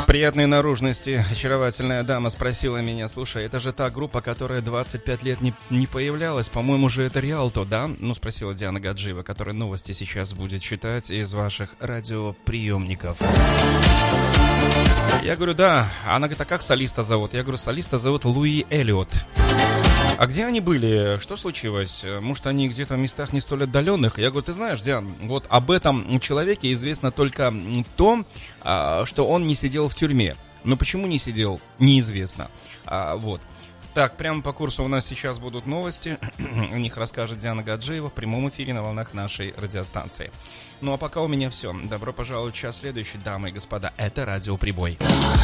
Приятной наружности очаровательная дама спросила меня: слушай, это же та группа, которая 25 лет не появлялась, по-моему же это Риалто, да? Ну, спросила Диана Гаджиева, которая новости сейчас будет читать из ваших радиоприемников. Я говорю, да. Она говорит, а как солиста зовут? Я говорю, солиста зовут Луи Эллиот. А где они были? Что случилось? Может, они где-то в местах не столь отдаленных? Я говорю, ты знаешь, Диан, вот об этом человеке известно только то, что он не сидел в тюрьме. Но почему не сидел, неизвестно. Вот. Так, прямо по курсу у нас сейчас будут новости. О них расскажет Диана Гаджиева в прямом эфире на волнах нашей радиостанции. Ну а пока у меня все. Добро пожаловать в час следующий, дамы и господа. Это Радио Прибой.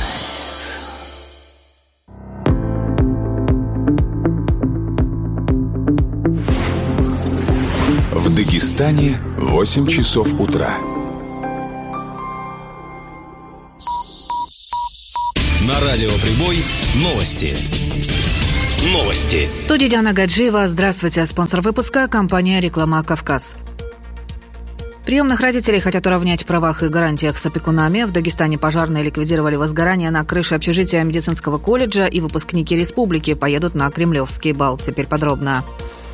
В Дагестане 8 часов утра. На Радио Прибой новости. В студии Диана Гаджиева. Здравствуйте. Спонсор выпуска – компания «Реклама Кавказ». Приемных родителей хотят уравнять в правах и гарантиях с опекунами. В Дагестане пожарные ликвидировали возгорание на крыше общежития медицинского колледжа, и выпускники республики поедут на Кремлевский бал. Теперь подробно.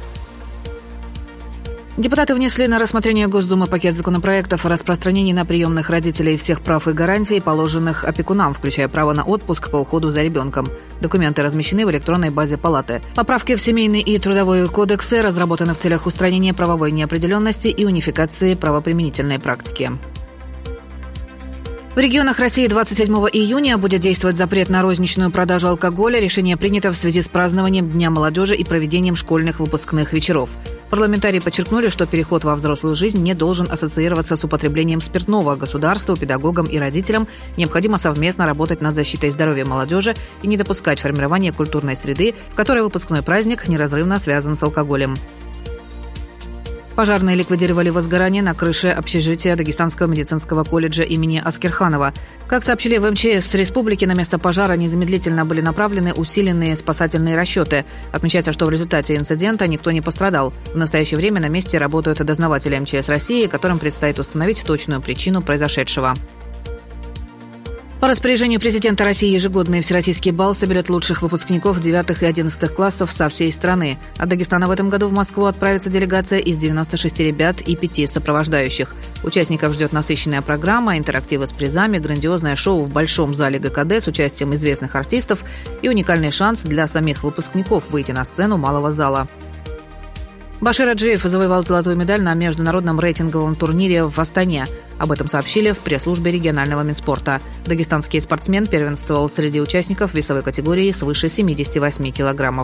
Депутаты внесли на рассмотрение Госдумы пакет законопроектов о распространении на приемных родителей всех прав и гарантий, положенных опекунам, включая право на отпуск по уходу за ребенком. Документы размещены в электронной базе Палаты. Поправки в Семейный и Трудовой кодексы разработаны в целях устранения правовой неопределенности и унификации правоприменительной практики. В регионах России 27 июня будет действовать запрет на розничную продажу алкоголя. Решение принято в связи с празднованием Дня молодежи и проведением школьных выпускных вечеров. Парламентарии подчеркнули, что переход во взрослую жизнь не должен ассоциироваться с употреблением спиртного. Государству, педагогам и родителям необходимо совместно работать над защитой здоровья молодежи и не допускать формирования культурной среды, в которой выпускной праздник неразрывно связан с алкоголем. Пожарные ликвидировали возгорание на крыше общежития Дагестанского медицинского колледжа имени Аскерханова. Как сообщили в МЧС республики, на место пожара незамедлительно были направлены усиленные спасательные расчеты. Отмечается, что в результате инцидента никто не пострадал. В настоящее время на месте работают дознаватели МЧС России, которым предстоит установить точную причину произошедшего. По распоряжению президента России ежегодный всероссийский бал соберет лучших выпускников 9 и 11 классов со всей страны. От Дагестана в этом году в Москву отправится делегация из 96 ребят и 5 сопровождающих. Участников ждет насыщенная программа, интерактивы с призами, грандиозное шоу в Большом зале ГКД с участием известных артистов и уникальный шанс для самих выпускников выйти на сцену малого зала. Башир Аджиев завоевал золотую медаль на международном рейтинговом турнире в Астане. Об этом сообщили в пресс-службе регионального Минспорта. Дагестанский спортсмен первенствовал среди участников весовой категории свыше 78 килограммов.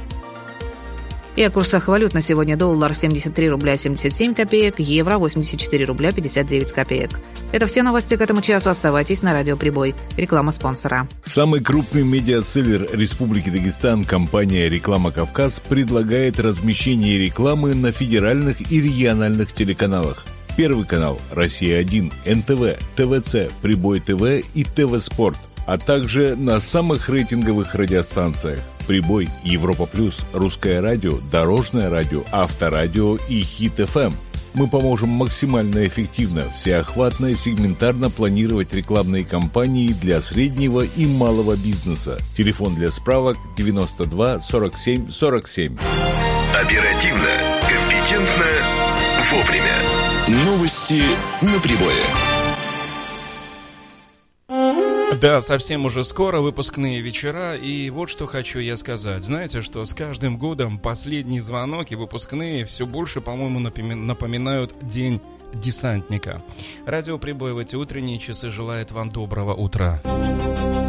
И о курсах валют на сегодня: доллар 73 рубля 77 копеек, евро 84 рубля 59 копеек. Это все новости к этому часу. Оставайтесь на Радио Прибой. Реклама спонсора. Самый крупный медиаселлер Республики Дагестан, компания «Реклама Кавказ», предлагает размещение рекламы на федеральных и региональных телеканалах. Первый канал «Россия-1», НТВ, ТВЦ, Прибой ТВ и ТВ Спорт, а также на самых рейтинговых радиостанциях: Прибой, Европа Плюс, Русское радио, Дорожное радио, Авторадио и Хит ФМ. Мы поможем максимально эффективно, всеохватно и сегментарно планировать рекламные кампании для среднего и малого бизнеса. Телефон для справок 92 47 47. Оперативно, компетентно, вовремя. Новости на Прибое. Да, совсем уже скоро выпускные вечера, и вот что хочу я сказать. Знаете, что с каждым годом последний звонок и выпускные все больше, по-моему, напоминают День десантника. Радио Прибой в эти утренние часы желает вам доброго утра.